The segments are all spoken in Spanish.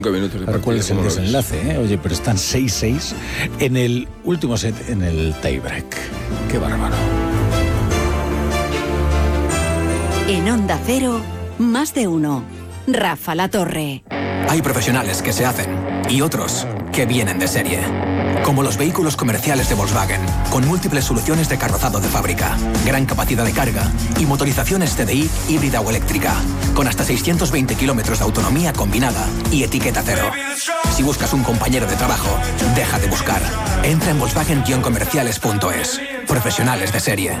Ahora, ¿cuál es el desenlace? Oye, pero están 6-6 en el último set, en el tiebreak. ¡Qué bárbaro! En Onda Cero, más de uno. Rafa La Torre. Hay profesionales que se hacen y otros que vienen de serie. Como los vehículos comerciales de Volkswagen, con múltiples soluciones de carrozado de fábrica, gran capacidad de carga y motorizaciones TDI híbrida o eléctrica, con hasta 620 kilómetros de autonomía combinada y etiqueta cero. Si buscas un compañero de trabajo, deja de buscar. Entra en Volkswagen-comerciales.es. Profesionales de serie.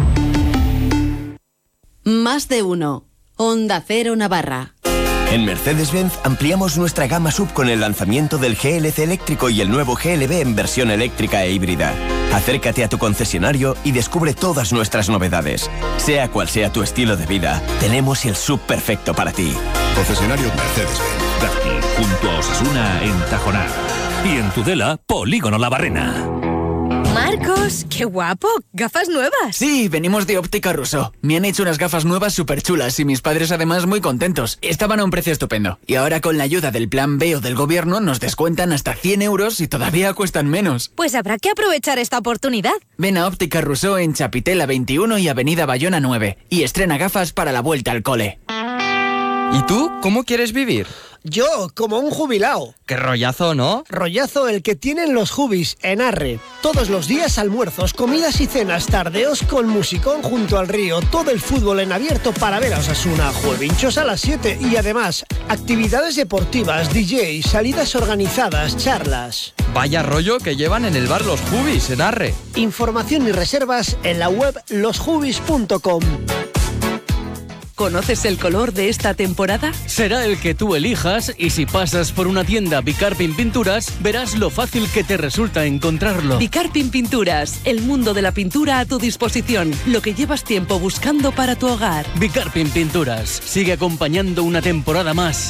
Más de uno. Onda Cero Navarra. En Mercedes-Benz ampliamos nuestra gama SUV con el lanzamiento del GLC eléctrico y el nuevo GLB en versión eléctrica e híbrida. Acércate a tu concesionario y descubre todas nuestras novedades. Sea cual sea tu estilo de vida, tenemos el SUV perfecto para ti. Concesionario Mercedes-Benz. Darty, junto a Osasuna en Tajonar. Y en Tudela, Polígono La Barrena. Marcos, qué guapo, gafas nuevas. Sí, venimos de Óptica Rousseau. Me han hecho unas gafas nuevas súper chulas y mis padres además muy contentos. Estaban a un precio estupendo. Y ahora con la ayuda del Plan B o del gobierno nos descuentan hasta 100 euros y todavía cuestan menos. Pues habrá que aprovechar esta oportunidad. Ven a Óptica Rousseau en Chapitela 21 y Avenida Bayona 9 y estrena gafas para la vuelta al cole. ¿Y tú cómo quieres vivir? Yo, como un jubilao. Qué rollazo, ¿no? Rollazo el que tienen los jubis en Arre. Todos los días almuerzos, comidas y cenas, tardeos con musicón junto al río, todo el fútbol en abierto para ver a Osasuna, juevinchos a las 7 y además actividades deportivas, DJ, salidas organizadas, charlas. Vaya rollo que llevan en el bar Los Jubis en Arre. Información y reservas en la web losjubis.com. ¿Conoces el color de esta temporada? Será el que tú elijas y si pasas por una tienda Bicarpin Pinturas, verás lo fácil que te resulta encontrarlo. Bicarpin Pinturas, el mundo de la pintura a tu disposición, lo que llevas tiempo buscando para tu hogar. Bicarpin Pinturas, sigue acompañando una temporada más.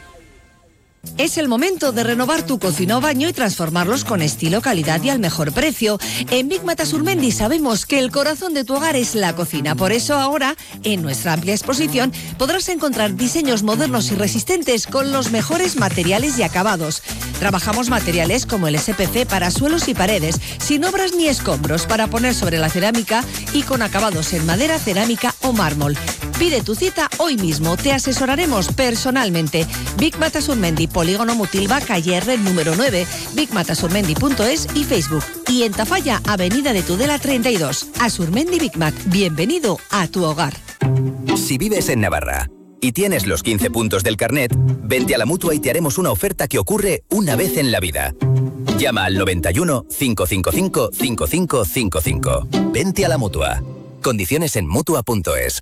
Es el momento de renovar tu cocina o baño y transformarlos con estilo, calidad y al mejor precio. En Big Mata Surmendi sabemos que el corazón de tu hogar es la cocina. Por eso ahora, en nuestra amplia exposición, podrás encontrar diseños modernos y resistentes con los mejores materiales y acabados. Trabajamos materiales como el SPC para suelos y paredes, sin obras ni escombros, para poner sobre la cerámica y con acabados en madera, cerámica o mármol. Pide tu cita hoy mismo, te asesoraremos personalmente. Big Mata Surmendi, Polígono Mutilva, calle R número 9, bigmatasurmendi.es y Facebook. Y en Tafalla, Avenida de Tudela 32. Asurmendi Big Mac, bienvenido a tu hogar. Si vives en Navarra y tienes los 15 puntos del carnet, vente a la Mutua y te haremos una oferta que ocurre una vez en la vida. Llama al 91 555 5555. Vente a la Mutua. Condiciones en Mutua.es.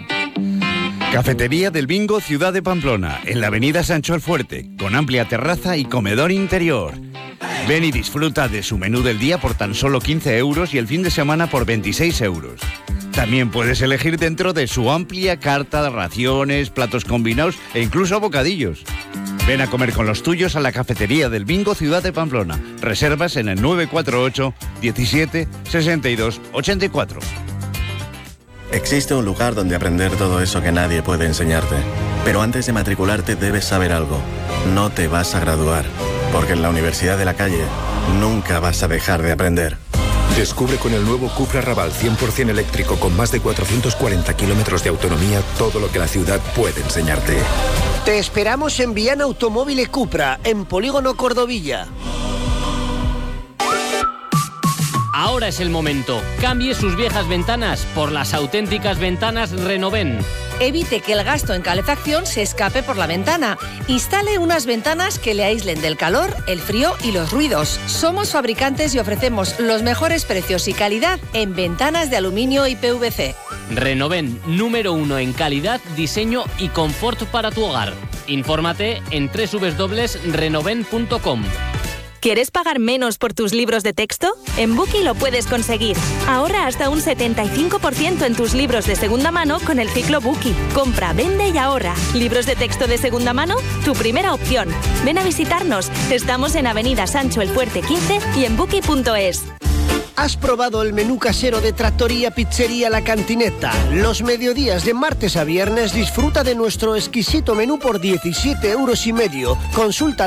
Cafetería del Bingo Ciudad de Pamplona, en la avenida Sancho el Fuerte, con amplia terraza y comedor interior. Ven y disfruta de su menú del día por tan solo 15 euros y el fin de semana por 26 euros. También puedes elegir dentro de su amplia carta de raciones, platos combinados e incluso bocadillos. Ven a comer con los tuyos a la Cafetería del Bingo Ciudad de Pamplona. Reservas en el 948 17 62 84. Existe un lugar donde aprender todo eso que nadie puede enseñarte. Pero antes de matricularte debes saber algo. No te vas a graduar, porque en la Universidad de la Calle nunca vas a dejar de aprender. Descubre con el nuevo Cupra Raval 100% eléctrico con más de 440 kilómetros de autonomía todo lo que la ciudad puede enseñarte. Te esperamos en Viana Automóvil Cupra, en Polígono Cordovilla. Ahora es el momento. Cambie sus viejas ventanas por las auténticas ventanas Renoven. Evite que el gasto en calefacción se escape por la ventana. Instale unas ventanas que le aíslen del calor, el frío y los ruidos. Somos fabricantes y ofrecemos los mejores precios y calidad en ventanas de aluminio y PVC. Renoven, número 1 en calidad, diseño y confort para tu hogar. Infórmate en www.renoven.com. ¿Quieres pagar menos por tus libros de texto? En Bookie lo puedes conseguir. Ahorra hasta un 75% en tus libros de segunda mano con el ciclo Bookie. Compra, vende y ahorra. ¿Libros de texto de segunda mano? Tu primera opción. Ven a visitarnos. Estamos en Avenida Sancho el Fuerte 15 y en Bookie.es. ¿Has probado el menú casero de Trattoria Pizzería La Cantineta? Los mediodías de martes a viernes disfruta de nuestro exquisito menú por 17,5 €. Consulta